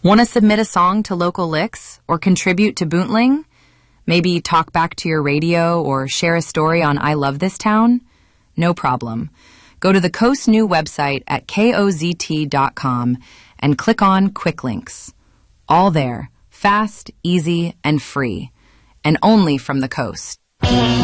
Want to submit a song to Local Licks or contribute to Boontling? Maybe talk back to your radio or share a story on I Love This Town? No problem. Go to the Coast New website at kozt.com and click on Quick Links. All there, fast, easy, and free, and only from the Coast.